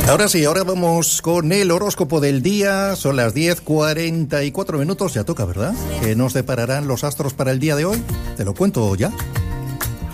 Ahora sí, ahora vamos con el horóscopo del día. Son las 10:44. Ya toca, ¿verdad? ¿Qué nos depararán los astros para el día de hoy? Te lo cuento ya.